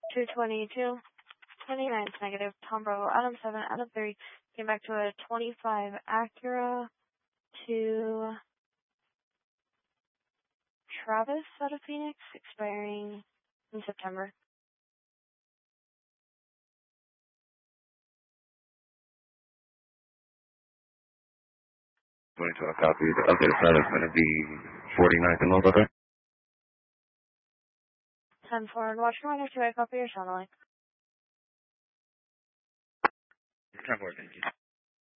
222. 29 is negative. Tom Bravo, Adam 7, Adam 3. Came back to a 25 Acura to Travis out of Phoenix, expiring in September. 22 copy. Okay, so that's going to be 49th and over there. 10 forward, watch commander 2, I copy your sound line. 10 forward, thank you.